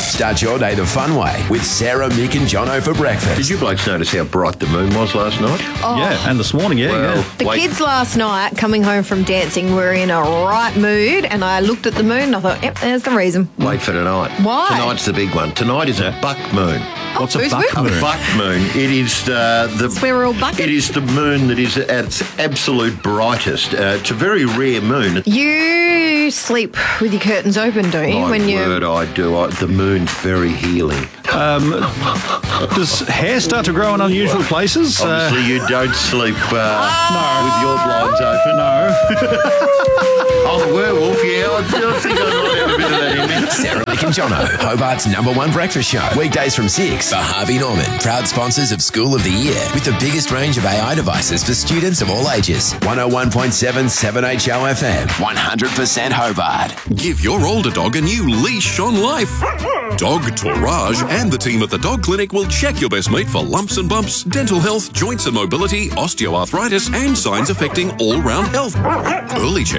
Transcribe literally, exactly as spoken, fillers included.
Start your day the fun way with Sarah, Mick and Jono for breakfast. Did you blokes notice how bright the moon was last night? Oh. Yeah, and this morning, yeah, Well, yeah. The wait. kids last night, coming home from dancing, were in a right mood, and I looked at the moon and I thought, yep, there's the reason. Wait for tonight. Why? Tonight's the big one. Tonight is a buck moon. What's a who's buck moon? moon? A buck moon. It is uh, the. where we're all bucking. It is the moon that is at its absolute brightest. Uh, it's a very rare moon. You sleep with your curtains open, don't you? My when you word, I do. I, the moon's very healing. Does hair start to grow in unusual places? Uh, Obviously, you don't sleep uh, with your blinds open. no. I'm a werewolf, yeah. I, I think I might have a bit of that in me. Sarah, Mick and Jono, Hobart's number one breakfast show. Weekdays from six for Harvey Norman, proud sponsors of School of the Year with the biggest range of A I devices for students of all ages. one oh one point seven seven H O F M, one hundred percent Hobart. Give your older dog a new leash on life. Dog Tourage and the team at the Dog Clinic will check your best mate for lumps and bumps, dental health, joints and mobility, osteoarthritis, and signs affecting all-round health. Early check